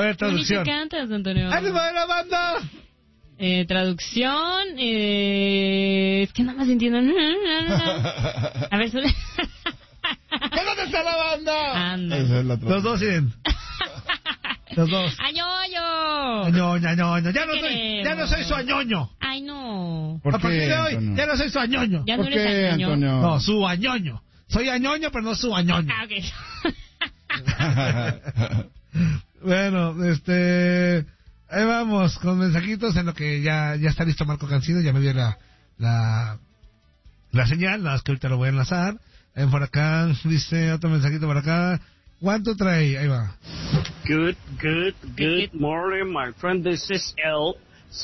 ver, traducción. ¿Qué cantas, Antonio? ¡Ánimo de la banda! Traducción, es que nada más entiendo. A ver, ¿Dónde está la banda? Anda. Los dos siguen. Los dos. ¡Añoño! Añoño, añoño. Ya no soy su añoño. Ay, no. ¿Por A partir qué, de hoy, Antonio? ya no soy su añoño. Ya no ¿Por eres qué, añoño. Antonio? No, su añoño. Soy añoño, pero no su añoño. Ah, ok. Bueno, ahí vamos con mensajitos en lo que ya está listo Marco Cancino, ya me dio la señal, nada más que ahorita lo voy a enlazar. Por acá dice otro mensajito por acá. ¿Cuánto trae? Ahí va. Good morning, my friend. This is El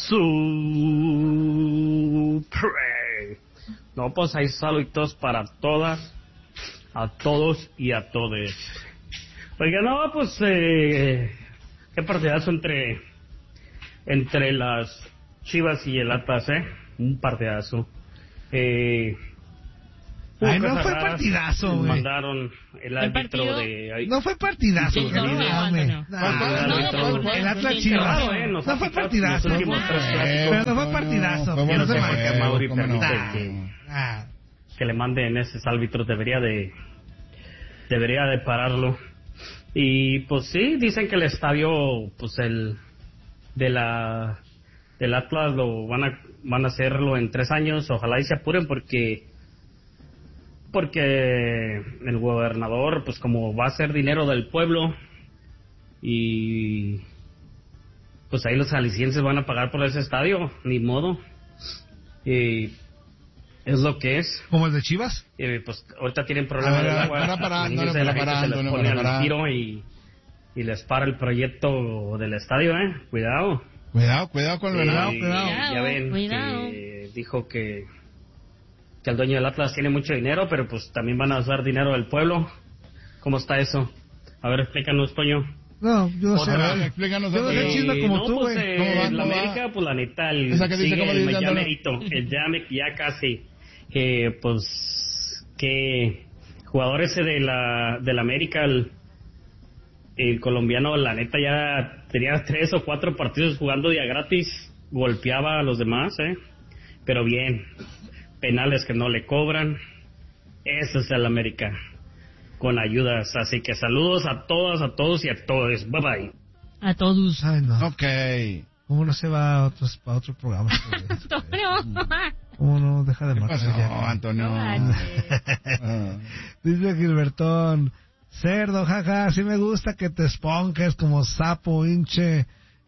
Supre. No, pues hay saluditos para todas, a todos y a todes. Oiga, no, pues, qué partidazo entre las Chivas y el Atlas, un partidazo. Ay, no fue partidazo, güey. Mandaron el árbitro partido? de... No fue partidazo, Sí, no, güey. Antonio. El Atlas Chivas. No fue partidazo. Pero no fue partidazo. Fue Yo no sé por qué Mauri ¿cómo no? permite que le manden esos árbitros. Debería de pararlo. Y pues sí, dicen que el estadio, pues del Atlas van a hacerlo en 3 años. Ojalá y se apuren porque el gobernador, pues como va a ser dinero del pueblo, y pues ahí los jaliscienses van a pagar por ese estadio, ni modo. Y es lo que es. ¿Como el de Chivas? Pues ahorita tienen problemas de agua. Imagínense, la gente se les pone al tiro y les para el proyecto del estadio, Cuidado. Cuidado con el venado. Ya ven que dijo que el dueño del Atlas tiene mucho dinero, pero pues también van a usar dinero del pueblo. ¿Cómo está eso? A ver, explícanos, Toño. No, yo no sé. Explícanos. Yo no sé chisme como tú, pues, güey. La América, pues la neta, ¿Esa que dice cómo dice, ya Antonio? merito, ya casi. Pues, que jugador ese de la América, el colombiano, la neta, ya tenía 3 o 4 partidos jugando día gratis, golpeaba a los demás, pero bien, penales que no le cobran, eso es el América, con ayudas. Así que saludos a todas, a todos y a todos. Bye bye. A todos. Ay, no. Ok. ¿Cómo no se va a otro programa? Antonio. ¿Cómo no? Deja de ¿Qué marcar pasó, ya. Antonio? Dice Gilbertón, cerdo, jaja, sí me gusta que te esponjes como sapo, hinche,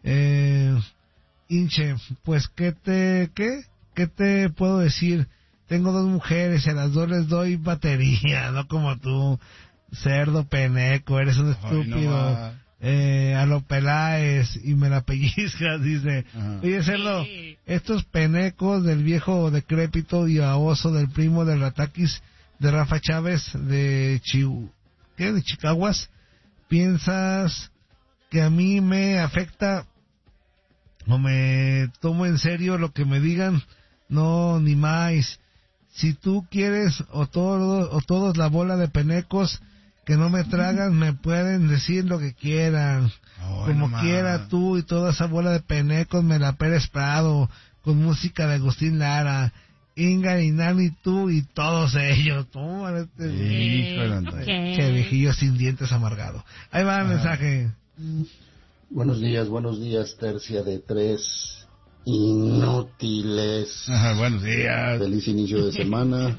pues ¿qué te puedo decir? Tengo 2 mujeres y a las 2 les doy batería, no como tú, cerdo peneco, eres un estúpido. A lo Peláez y me la pellizcas, dice. Oye, cerdo, estos penecos del viejo decrépito y baboso del primo del Rataquis de Rafa Chávez de de Chicaguas, ¿piensas que a mí me afecta o me tomo en serio lo que me digan? No, ni más. Si tú quieres o todos la bola de penecos que no me tragan, me pueden decir lo que quieran. Como quiera, tú y toda esa bola de penecos me la Pérez Prado, con música de Agustín Lara, Inga y Nani, tú y todos ellos. Toma, Che viejillo sin dientes amargado. Ahí va el mensaje. Buenos días, tercia de 3 inútiles. Buenos días. Feliz inicio de semana.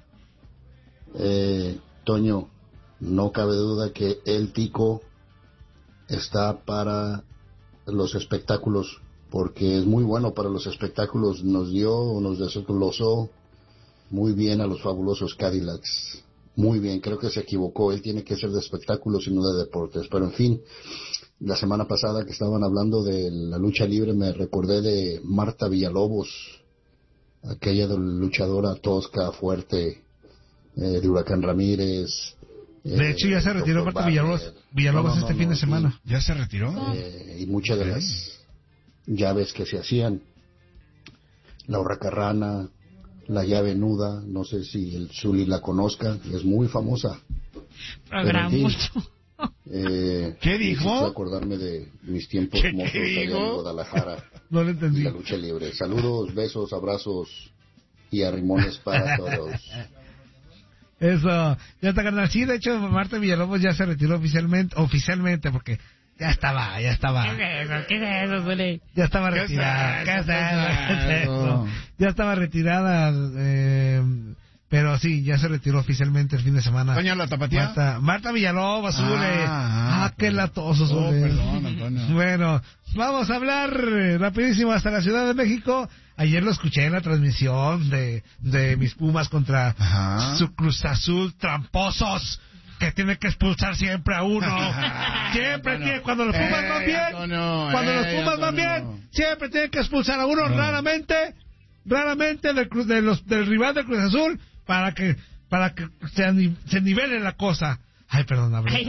Toño, no cabe duda que el Tico está para los espectáculos, porque es muy bueno para los espectáculos. Nos desglosó muy bien a los fabulosos Cadillacs. Muy bien, creo que se equivocó. Él tiene que ser de espectáculos y no de deportes. Pero en fin, la semana pasada que estaban hablando de la lucha libre, me recordé de Marta Villalobos, aquella luchadora tosca, fuerte, de Huracán Ramírez. De hecho, ya se retiró Marta Villalobos este fin de semana. ¿Ya se retiró? Y muchas de las llaves que se hacían. La hurracarrana, la llave nuda, no sé si el Zuli la conozca, es muy famosa. Programa pero en fin, ¿Qué dijo? Necesito acordarme de mis tiempos mozos allá en Guadalajara. No lo entendí. Y la lucha libre. Saludos, besos, abrazos y arrimones para todos. Eso, ya está ganando. Sí, de hecho, Marta Villalobos ya se retiró oficialmente, porque ya estaba. ¿Qué es eso, Zuli? Ya estaba retirada. ¿Qué es eso? Ya estaba retirada, pero sí, ya se retiró oficialmente el fin de semana. ¿Toño la tapatía? Marta Villalobos, Zule. Qué latoso, Zule. Perdón, Antonio. Bueno, vamos a hablar rapidísimo hasta la Ciudad de México. Ayer lo escuché en la transmisión de mis Pumas contra su Cruz Azul, tramposos, que tiene que expulsar siempre a uno. Siempre tiene, cuando los Pumas van bien, van bien, siempre tiene que expulsar a uno, raramente del rival del Cruz Azul, para que se nivele la cosa. Ay, perdón, hablé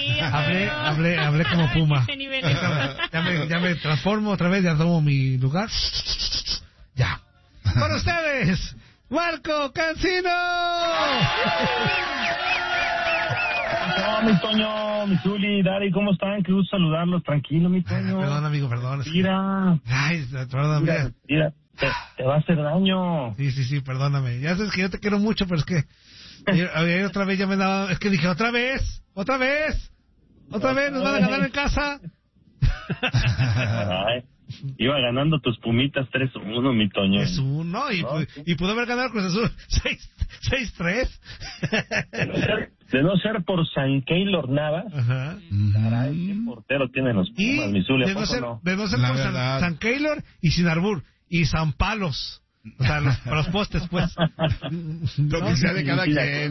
como Puma. Ya me transformo otra vez, ya tomo mi lugar. Ya. Con ustedes, Marco Cancino. No, mi Toño, mi Zuli, Dari, ¿cómo están? Qué gusto saludarlos. Tranquilo, mi Toño. Perdón, amigo, perdón. Mira. Ay, perdóname. Mira, te va a hacer daño. Sí, perdóname. Ya sabes que yo te quiero mucho, pero es que ayer otra vez ya me daba... Es que dije, otra vez, nos van a ganar en casa. Ay, iba ganando tus Pumitas 3-1, mi Toño. Es uno, y pudo haber ganado Cruz Azul 6-3. De no ser por San Keylor Navas, caray, qué portero tienen los Pumas, mi Zuli, de no ser por San Keylor y Sin Arbur y San Palos. O sea, los postes, pues. Lo que sea de cada quien.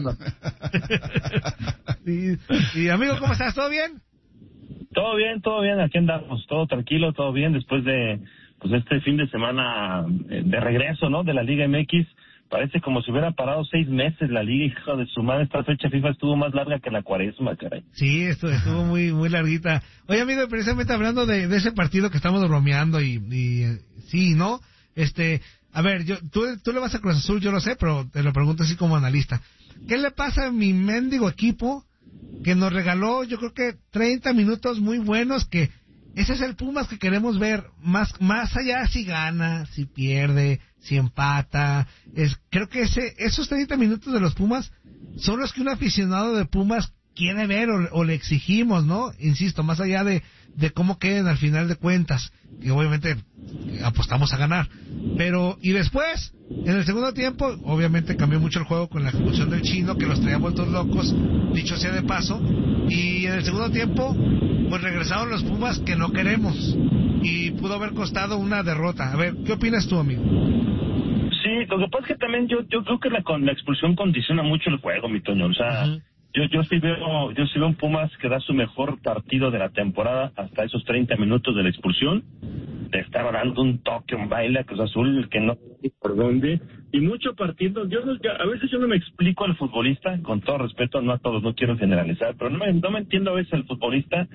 Y amigo, ¿cómo estás? ¿Todo bien? Todo bien, aquí andamos, todo tranquilo, todo bien, después de este fin de semana de regreso, ¿no?, de la Liga MX. Parece como si hubiera parado 6 meses la Liga, hijo de su madre. Esta fecha FIFA estuvo más larga que la Cuaresma, caray. Sí, estuvo muy muy larguita. Oye, amigo, precisamente hablando de ese partido que estamos bromeando y sí, ¿no? A ver, tú le vas a Cruz Azul, yo lo sé, pero te lo pregunto así como analista. ¿Qué le pasa a mi mendigo equipo que nos regaló, yo creo que 30 minutos muy buenos, que ese es el Pumas que queremos ver, más allá si gana, si pierde, si empata? Creo que esos 30 minutos de los Pumas son los que un aficionado de Pumas quiere ver o le exigimos, ¿no? Insisto, más allá de cómo queden al final de cuentas, que obviamente apostamos a ganar. Pero, y después, en el segundo tiempo, obviamente cambió mucho el juego con la ejecución del Chino, que los traía vueltos locos, dicho sea de paso, y en el segundo tiempo, pues regresaron los Pumas que no queremos, y pudo haber costado una derrota. A ver, ¿qué opinas tú, amigo? Sí, lo que pasa es que también yo creo que la expulsión condiciona mucho el juego, mi Toño, o sea... Yo sí veo un Pumas que da su mejor partido de la temporada hasta esos 30 minutos de la expulsión. Le estaba dando un toque, un baile a Cruz Azul que no sé por dónde. Y mucho partido. A veces yo no me explico al futbolista, con todo respeto, no a todos, no quiero generalizar, pero no me entiendo a veces al futbolista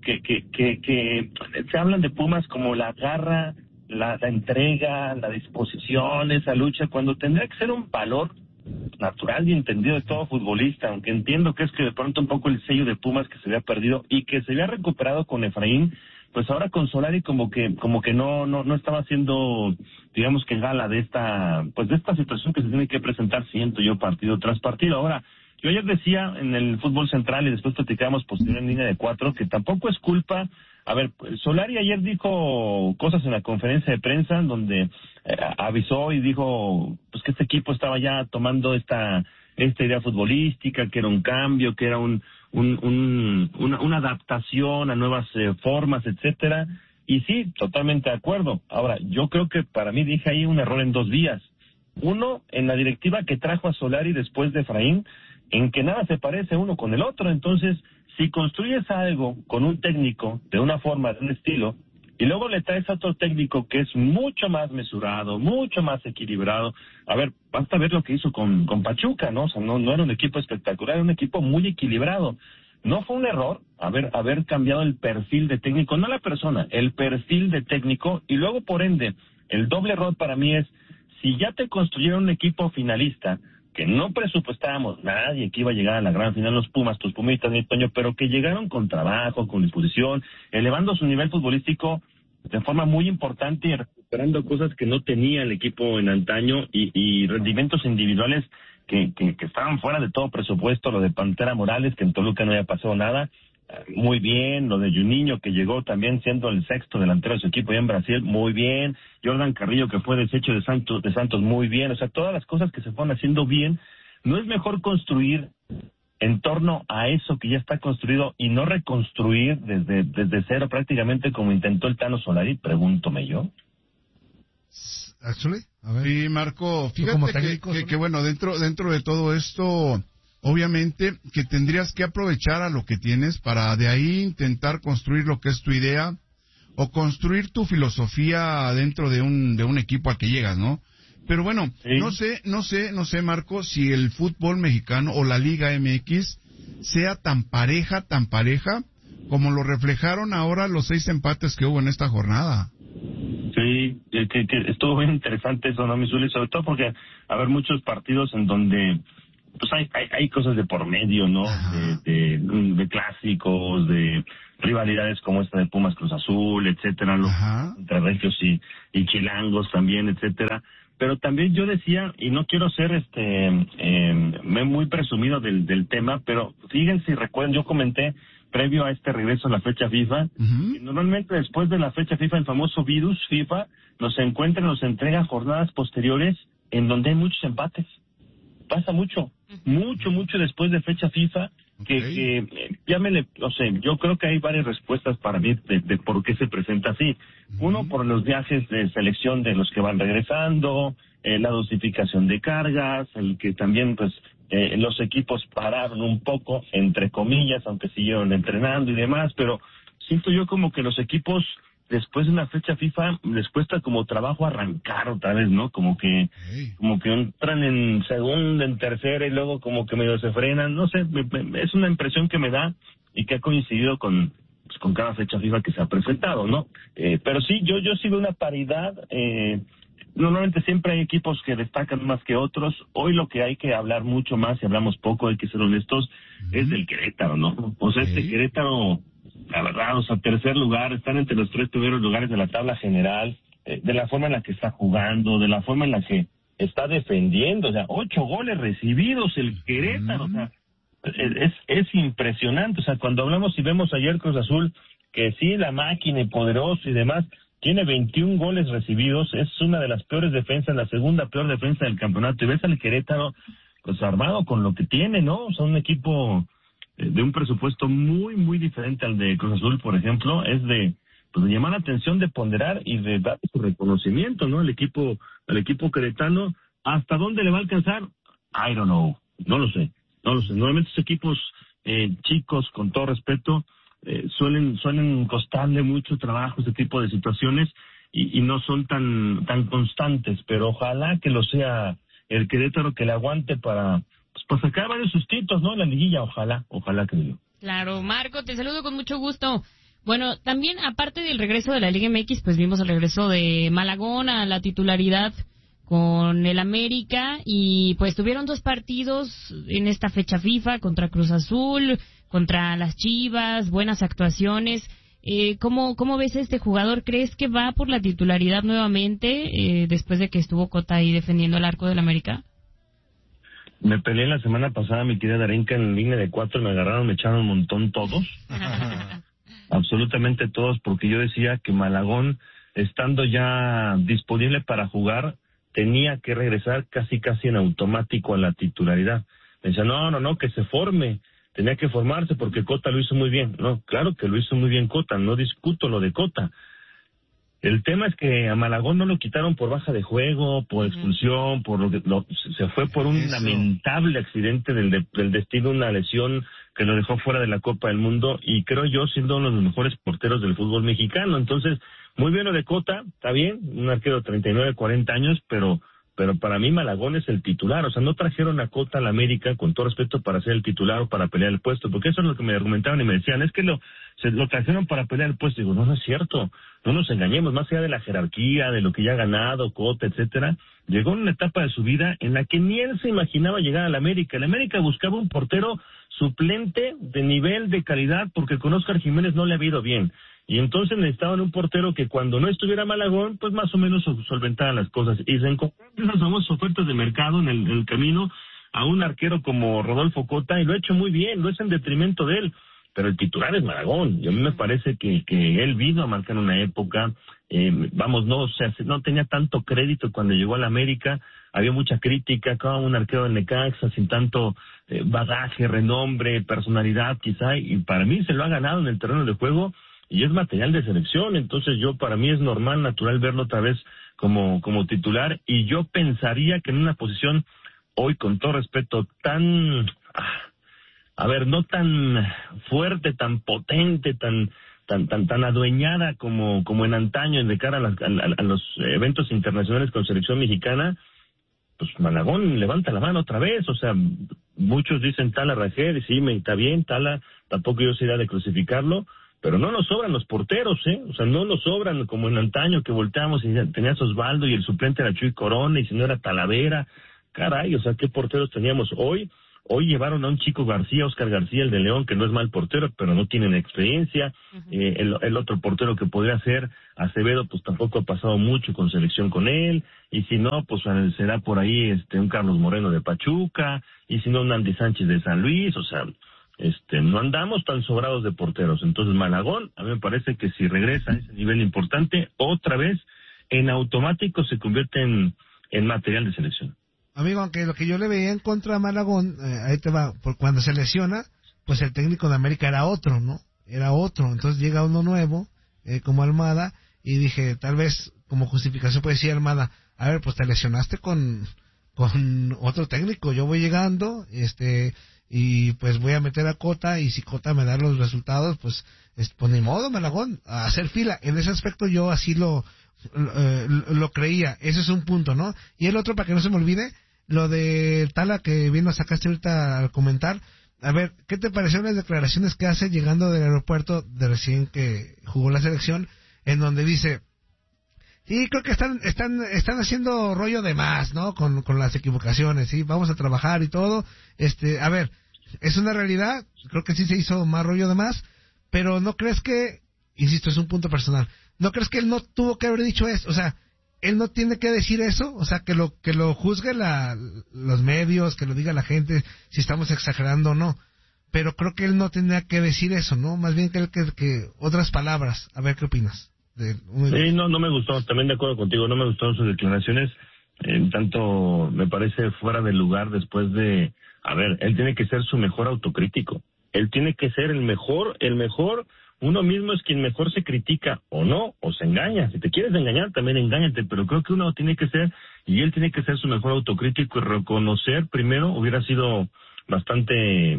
que se hablan de Pumas como la garra, la entrega, la disposición, esa lucha, cuando tendría que ser un valor natural y entendido de todo futbolista, aunque entiendo que es que de pronto un poco el sello de Pumas que se había perdido y que se había recuperado con Efraín, pues ahora con Solari como que no estaba haciendo, digamos que gala de esta situación que se tiene que presentar, siento yo, partido tras partido. Ahora, yo ayer decía en el fútbol central y después platicábamos posterior en línea de 4 que tampoco es culpa. A ver, Solari ayer dijo cosas en la conferencia de prensa donde avisó y dijo pues que este equipo estaba ya tomando esta idea futbolística, que era un cambio, que era una adaptación a nuevas formas, etcétera. Y sí, totalmente de acuerdo. Ahora, yo creo que para mí dije ahí un error en 2 vías. Uno, en la directiva que trajo a Solari después de Efraín, en que nada se parece uno con el otro. Entonces, si construyes algo con un técnico de una forma, de un estilo, y luego le traes a otro técnico que es mucho más mesurado, mucho más equilibrado. A ver, basta ver lo que hizo con Pachuca, ¿no? O sea, no era un equipo espectacular, era un equipo muy equilibrado. No fue un error haber cambiado el perfil de técnico, no la persona, el perfil de técnico, y luego, por ende, el doble error para mí es, si ya te construyeron un equipo finalista, que no presupuestábamos nadie que iba a llegar a la gran final, los Pumas, tus Pumitas, mi Toño, pero que llegaron con trabajo, con disposición, elevando su nivel futbolístico de forma muy importante y recuperando cosas que no tenía el equipo en antaño y rendimientos individuales que estaban fuera de todo presupuesto. Lo de Pantera Morales, que en Toluca no había pasado nada, muy bien. Lo de Juninho, que llegó también siendo el sexto delantero de su equipo allá en Brasil, muy bien. Jordan Carrillo, que fue desecho de Santos, muy bien. O sea, todas las cosas que se fueron haciendo bien. ¿No es mejor construir en torno a eso que ya está construido y no reconstruir desde cero prácticamente como intentó el Tano Solari? Pregúntome yo. Actually, a ver. Sí, Marco, fíjate como técnico, que bueno, dentro de todo esto, obviamente que tendrías que aprovechar a lo que tienes para de ahí intentar construir lo que es tu idea o construir tu filosofía dentro de un equipo al que llegas, ¿no? Pero bueno, sí. no sé, Marco, si el fútbol mexicano o la Liga MX sea tan pareja como lo reflejaron ahora los 6 empates que hubo en esta jornada. Sí, que estuvo bien interesante eso, ¿no, Misuli? Sobre todo porque haber muchos partidos en donde pues hay cosas de por medio, ¿no? De clásicos, de rivalidades como esta de Pumas Cruz Azul, etcétera, ¿no? Entre regios y chilangos también, etcétera. Pero también yo decía, y no quiero ser muy presumido del tema, pero fíjense, recuerden, yo comenté previo a este regreso a la fecha FIFA, que normalmente después de la fecha FIFA, el famoso virus FIFA nos entrega jornadas posteriores en donde hay muchos empates. Pasa mucho después de fecha FIFA, que yo creo que hay varias respuestas para mí de por qué se presenta así. Uno, por los viajes de selección de los que van regresando, la dosificación de cargas, el que también pues los equipos pararon un poco, entre comillas, aunque siguieron entrenando y demás, pero siento yo como que los equipos después de una fecha FIFA les cuesta como trabajo arrancar otra vez, ¿no? Como que entran en segunda, en tercera y luego como que medio se frenan, no sé, es una impresión que me da y que ha coincidido con cada fecha FIFA que se ha presentado, ¿no? Pero sí, yo sí veo una paridad. Normalmente siempre hay equipos que destacan más que otros. Hoy lo que hay que hablar mucho más, y hablamos poco, hay que ser honestos, es del Querétaro, ¿no? O sea, este Querétaro, la verdad, o sea, tercer lugar, están entre los 3 primeros lugares de la tabla general, de la forma en la que está jugando, de la forma en la que está defendiendo, o sea, 8 goles recibidos el Querétaro, o sea, es impresionante. O sea, cuando hablamos y vemos ayer Cruz Azul, que sí, la máquina y poderoso y demás, tiene 21 goles recibidos, es una de las peores defensas, la segunda peor defensa del campeonato, y ves al Querétaro pues armado con lo que tiene, ¿no? O sea, un equipo de un presupuesto muy, muy diferente al de Cruz Azul, por ejemplo, es de llamar la atención, de ponderar y de dar su reconocimiento, ¿no? Al equipo queretano. ¿Hasta dónde le va a alcanzar? I don't know, no lo sé. Normalmente estos equipos chicos, con todo respeto, suelen costarle mucho trabajo este tipo de situaciones y no son tan constantes, pero ojalá que lo sea el Querétaro, que le aguante para sacar varios sustitos, ¿no? En la liguilla, ojalá que lo. Claro, Marco, te saludo con mucho gusto. Bueno, también aparte del regreso de la Liga MX, pues vimos el regreso de Malagón a la titularidad con el América, y pues tuvieron 2 partidos en esta fecha FIFA contra Cruz Azul, contra las Chivas, buenas actuaciones. ¿Cómo ves a este jugador? ¿Crees que va por la titularidad nuevamente después de que estuvo Cota ahí defendiendo el arco del América? Me peleé la semana pasada, mi querida Darinka, en línea de 4, me agarraron, me echaron un montón todos. Absolutamente todos, porque yo decía que Malagón, estando ya disponible para jugar, tenía que regresar casi en automático a la titularidad. Me decía, no, que se forme, tenía que formarse porque Cota lo hizo muy bien. No, claro que lo hizo muy bien Cota, no discuto lo de Cota. El tema es que a Malagón no lo quitaron por baja de juego, por expulsión, se fue por un lamentable accidente del destino, una lesión que lo dejó fuera de la Copa del Mundo, y creo yo siendo uno de los mejores porteros del fútbol mexicano. Entonces, muy bien lo de Cota, está bien, un arquero de 39, 40 años, pero para mí Malagón es el titular. O sea, no trajeron a Cota a la América, con todo respeto, para ser el titular o para pelear el puesto, porque eso es lo que me argumentaban y me decían, es que se lo trajeron para pelear el puesto. Digo, no es cierto, no nos engañemos, más allá de la jerarquía, de lo que ya ha ganado, Cota, etcétera, llegó en una etapa de su vida en la que ni él se imaginaba llegar al América. El América buscaba un portero suplente de nivel, de calidad, porque con Óscar Jiménez no le había ido bien. Y entonces necesitaban un portero que cuando no estuviera Malagón, pues más o menos solventara las cosas. Y se encontraron esas famosas ofertas de mercado en el camino a un arquero como Rodolfo Cota, y lo ha hecho muy bien, no es en detrimento de él, pero el titular es Malagón, y a mí me parece que él vino a marcar una época, no tenía tanto crédito cuando llegó a la América, había mucha crítica, como un arquero del Necaxa, sin tanto bagaje, renombre, personalidad quizá, y para mí se lo ha ganado en el terreno de juego, y es material de selección. Entonces para mí es normal, natural verlo otra vez como titular, y yo pensaría que en una posición hoy, con todo respeto, no tan fuerte, tan potente, tan adueñada como en antaño de cara a los eventos internacionales con selección mexicana, pues Malagón levanta la mano otra vez. O sea, muchos dicen Tala Rajel, y sí, está bien, Tala, tampoco yo sería de crucificarlo, pero no nos sobran los porteros, o sea, no nos sobran como en antaño que volteamos y tenías Osvaldo y el suplente era Chuy Corona, y si no era Talavera. Caray, o sea, ¿qué porteros teníamos hoy? Hoy llevaron a un chico García, Oscar García, el de León, que no es mal portero, pero no tienen experiencia. El otro portero que podría ser Acevedo, pues tampoco ha pasado mucho con selección con él. Y si no, pues será por ahí un Carlos Moreno de Pachuca. Y si no, un Andy Sánchez de San Luis. O sea, no andamos tan sobrados de porteros. Entonces, Malagón, a mí me parece que si regresa a ese nivel importante, otra vez, en automático se convierte en material de selección. Amigo, aunque lo que yo le veía en contra a Malagón, ahí te va, por cuando se lesiona, pues el técnico de América era otro, ¿no? Era otro, entonces llega uno nuevo, como Almada, y dije, tal vez como justificación puede decir Almada, a ver, pues te lesionaste con otro técnico, yo voy llegando, y pues voy a meter a Cota, y si Cota me da los resultados, pues ni modo, Malagón, a hacer fila. En ese aspecto yo así lo creía. Ese es un punto, ¿no? Y el otro, para que no se me olvide, lo de Tala que bien lo sacaste ahorita al comentar. A ver, ¿qué te parecieron las declaraciones que hace llegando del aeropuerto de recién que jugó la selección, en donde dice, sí, creo que están haciendo rollo de más, ¿no? Con las equivocaciones, sí, vamos a trabajar y todo. A ver, es una realidad, creo que sí se hizo más rollo de más, pero ¿no crees que, insisto, es un punto personal, ¿no crees que él no tuvo que haber dicho eso? O sea, él no tiene que decir eso, o sea, que lo juzgue los medios, que lo diga la gente, si estamos exagerando o no. Pero creo que él no tenía que decir eso, ¿no? Más bien que otras palabras. A ver, ¿qué opinas? Sí, no me gustó, también de acuerdo contigo, no me gustaron sus declaraciones, tanto me parece fuera de lugar después de, a ver, él tiene que ser su mejor autocrítico, él tiene que ser el mejor, uno mismo es quien mejor se critica, o no, o se engaña. Si te quieres engañar, también engáñate, pero creo que uno tiene que ser, y él tiene que ser su mejor autocrítico y reconocer primero, hubiera sido bastante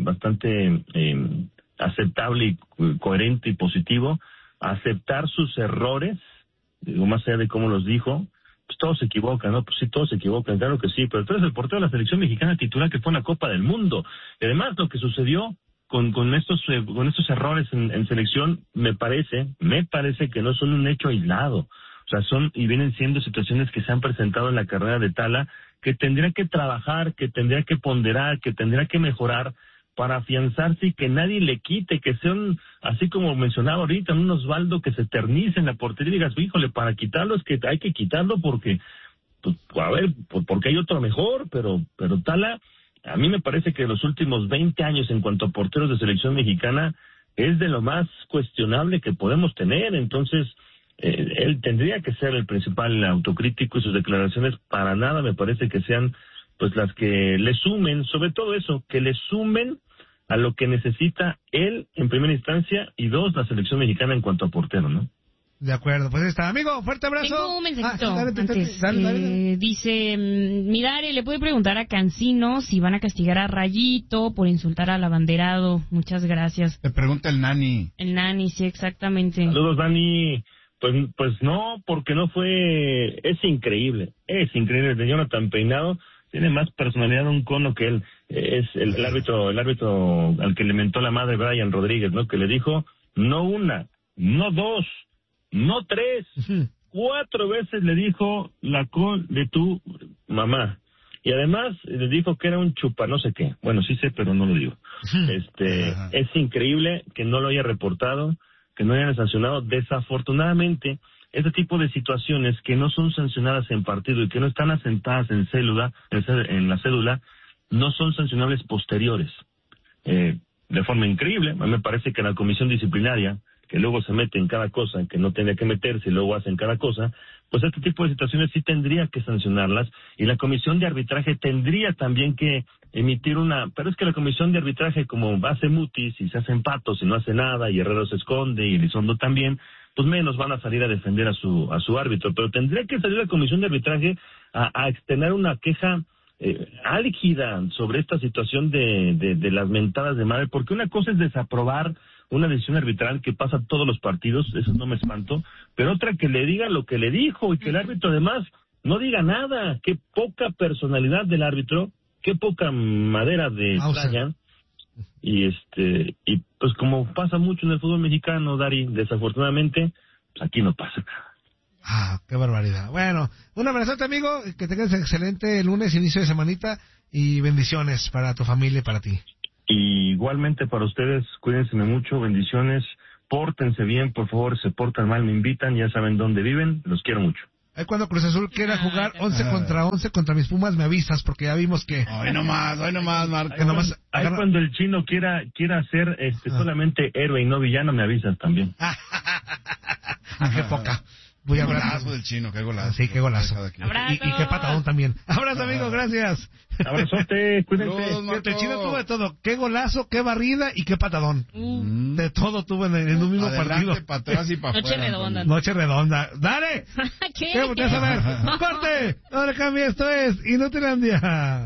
aceptable y coherente y positivo, aceptar sus errores, digo, más allá de cómo los dijo. Pues todos se equivocan, ¿no? Pues sí, todos se equivocan, claro que sí, pero tú eres el portero de la selección mexicana titular que fue en la Copa del Mundo. Y además, lo que sucedió con estos errores en selección, me parece que no son un hecho aislado. O sea, vienen siendo situaciones que se han presentado en la carrera de Tala, que tendría que trabajar, que tendría que ponderar, que tendría que mejorar para afianzarse y que nadie le quite, que sean, así como mencionaba ahorita, un Osvaldo que se eternice en la portería y digas, híjole, para quitarlo es que hay que quitarlo porque, pues, a ver, porque hay otro mejor, pero Tala, a mí me parece que los últimos 20 años en cuanto a porteros de selección mexicana es de lo más cuestionable que podemos tener. Entonces, él tendría que ser el principal autocrítico y sus declaraciones para nada me parece que sean pues las que le sumen, sobre todo eso, que le sumen a lo que necesita él en primera instancia y dos, la selección mexicana en cuanto a portero, ¿no? De acuerdo, pues ahí está. Amigo, fuerte abrazo. Tengo un mensajito antes. Dale. Dice, Midare, ¿le puede preguntar a Cancino si van a castigar a Rayito por insultar al abanderado? Muchas gracias. Te pregunta el Nani. El Nani, sí, exactamente. Saludos, Dani. Pues no, porque no fue... Es increíble el de Jonathan Peinado. Tiene más personalidad de un cono que él. Es el árbitro al que le mentó la madre Brian Rodríguez, ¿no? Que le dijo... no una, no dos, no tres, 4 veces le dijo la col de tu mamá. Y además le dijo que era un chupa no sé qué. Bueno, sí sé, pero no lo digo. Es increíble que no lo haya reportado, que no hayan sancionado. Desafortunadamente, este tipo de situaciones que no son sancionadas en partido y que no están asentadas en la cédula, no son sancionables posteriores. De forma increíble, a mí me parece que la comisión disciplinaria, que luego se mete en cada cosa, que no tenía que meterse y luego hacen cada cosa, pues este tipo de situaciones sí tendría que sancionarlas, y la comisión de arbitraje tendría también que emitir pero es que la comisión de arbitraje, como hace mutis y se hacen patos y no hace nada, y Herrero se esconde y Elizondo también, pues menos van a salir a defender a su árbitro, pero tendría que salir la comisión de arbitraje a extender una queja álgida sobre esta situación de las mentadas de madre, porque una cosa es desaprobar una decisión arbitral que pasa todos los partidos, eso no me espanto, pero otra que le diga lo que le dijo y que el árbitro además no diga nada. Qué poca personalidad del árbitro, qué poca madera de Brian. Y pues como pasa mucho en el fútbol mexicano, Dari, desafortunadamente, pues aquí no pasa nada. Qué barbaridad. Bueno, un abrazote, amigo, que tengas excelente lunes, inicio de semanita, y bendiciones para tu familia y para ti. Y igualmente para ustedes, cuídense mucho, bendiciones, pórtense bien, por favor, se portan mal, me invitan, ya saben dónde viven, los quiero mucho. Ahí cuando Cruz Azul quiera jugar 11 contra 11 contra mis Pumas, me avisas, porque ya vimos que... Hoy nomás, Marco. Ahí cuando el chino quiera ser solamente héroe y no villano, me avisas también. Qué poca. Qué golazo del chino, qué golazo. Sí, qué golazo. Y qué patadón también. Abrazo, amigo, gracias. Abrazote, cuídense. El chino tuvo de todo. Qué golazo, qué barrida y qué patadón. De todo tuvo en un mismo partido. Para atrás y para afuera. Noche redonda. ¡Dale! ¿Qué? ¿Qué? ¡Corte! No le cambies, esto es Inutilandia.